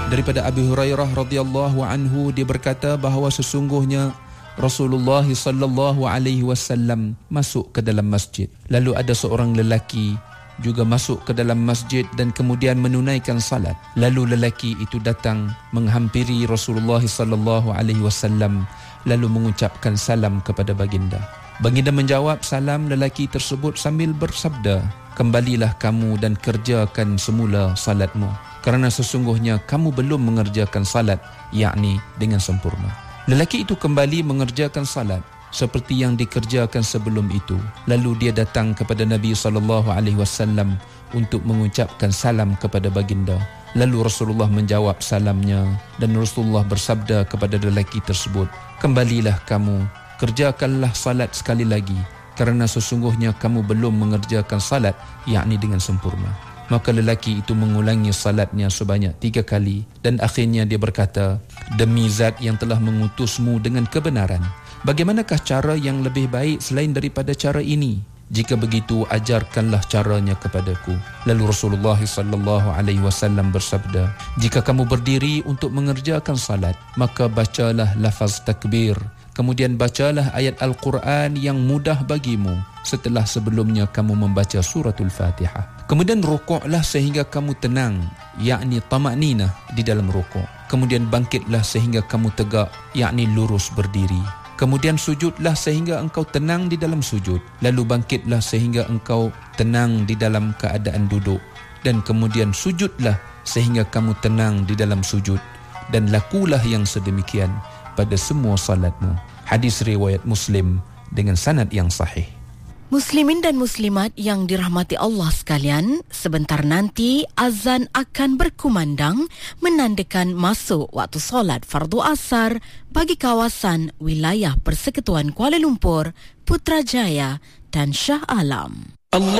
Daripada Abu Hurairah radhiyallahu anhu, dia berkata bahawa sesungguhnya Rasulullah sallallahu alaihi wasallam masuk ke dalam masjid. Lalu ada seorang lelaki juga masuk ke dalam masjid dan kemudian menunaikan salat. Lalu lelaki itu datang menghampiri Rasulullah sallallahu alaihi wasallam lalu mengucapkan salam kepada baginda. Baginda menjawab salam lelaki tersebut sambil bersabda, "Kembalilah kamu dan kerjakan semula salatmu, kerana sesungguhnya kamu belum mengerjakan salat, yakni dengan sempurna." Lelaki itu kembali mengerjakan salat seperti yang dikerjakan sebelum itu. Lalu dia datang kepada Nabi SAW untuk mengucapkan salam kepada baginda. Lalu Rasulullah menjawab salamnya dan Rasulullah bersabda kepada lelaki tersebut, "Kembalilah kamu, kerjakanlah salat sekali lagi, kerana sesungguhnya kamu belum mengerjakan salat, yakni dengan sempurna." Maka lelaki itu mengulangi salatnya sebanyak 3 kali dan akhirnya dia berkata, "Demi zat yang telah mengutusmu dengan kebenaran, bagaimanakah cara yang lebih baik selain daripada cara ini? Jika begitu, ajarkanlah caranya kepadaku." Lalu Rasulullah SAW bersabda, "Jika kamu berdiri untuk mengerjakan salat, maka bacalah lafaz takbir. Kemudian bacalah ayat Al-Quran yang mudah bagimu setelah sebelumnya kamu membaca suratul Fatihah. Kemudian rukuklah sehingga kamu tenang, yakni tamakninah di dalam rukuk. Kemudian bangkitlah sehingga kamu tegak, yakni lurus berdiri. Kemudian sujudlah sehingga engkau tenang di dalam sujud. Lalu bangkitlah sehingga engkau tenang di dalam keadaan duduk. Dan kemudian sujudlah sehingga kamu tenang di dalam sujud. Dan lakulah yang sedemikian pada semua salatmu." Hadis riwayat Muslim dengan sanad yang sahih. Muslimin dan muslimat yang dirahmati Allah sekalian, sebentar nanti azan akan berkumandang menandakan masuk waktu solat fardu asar bagi kawasan wilayah Persekutuan Kuala Lumpur, Putrajaya dan Shah Alam.